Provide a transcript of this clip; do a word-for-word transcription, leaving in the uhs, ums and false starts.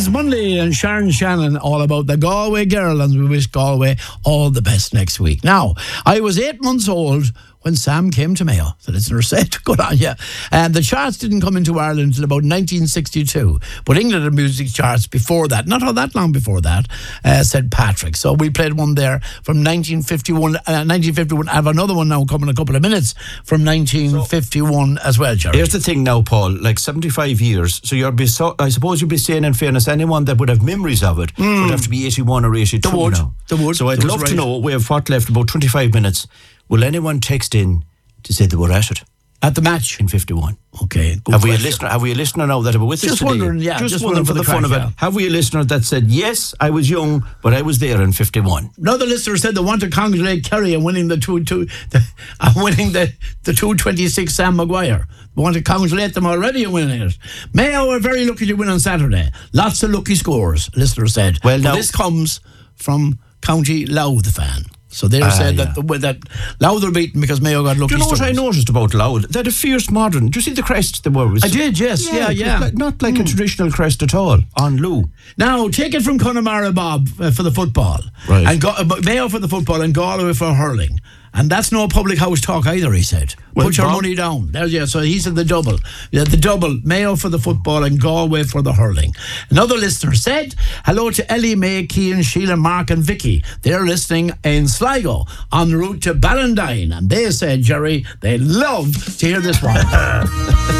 is Munley and Sharon Shannon all about the Galway girl, and we wish Galway all the best next week. Now, I was eight months old when Sam came to Mayo. The listener said, good on you. And the charts didn't come into Ireland until about nineteen sixty-two. But England had music charts before that. Not all that long before that, uh, said Patrick. So we played one there from nineteen fifty-one. Uh, nineteen fifty-one. I have another one now coming in a couple of minutes from nineteen fifty-one so, as well, Jerry. Here's the thing now, Paul. Like seventy-five years. So you're be so, I suppose you'd be saying, in fairness, anyone that would have memories of it mm. would have to be eighty-one or eighty-two the wood, now. The wood. So I'd love right. to know, we have what left, about twenty-five minutes. Will anyone text in to say they were at it? At the match? In fifty-one. Okay. Good have question. we a listener Have we a listener now that are with just us today? Wondering, yeah, just, just wondering, wondering for the, the crack, fun of it. Yeah. Have we a listener that said, yes, I was young, but I was there in fifty-one? Another listener said they want to congratulate Kerry on winning the two, two, the, uh, winning the, the two twenty-six Sam Maguire. We want to congratulate them already on winning it. Mayo are very lucky to win on Saturday. Lots of lucky scores, listener said. Well, now, this comes from County Louth fan. So they uh, said yeah. that the, that Louth are beaten because Mayo got lucky. Do you know stories. what I noticed about Louth? They're a fierce modern. Do you see the crest they were? I did, yes. Yeah, yeah. yeah. Like, not like mm. a traditional crest at all on Lou. Now, take it from Connemara Bob uh, for the football. Right. And Go- uh, Mayo for the football and Galway for hurling. And that's no public house talk either, he said. Well, Put your Bob, money down. There's, yeah, so he said the double. Yeah, the double, Mayo for the football and Galway for the hurling. Another listener said, hello to Ellie, May, Cian, Sheila, Mark and Vicky. They're listening in Sligo en route to Ballandine. And they said, Jerry, they love to hear this one.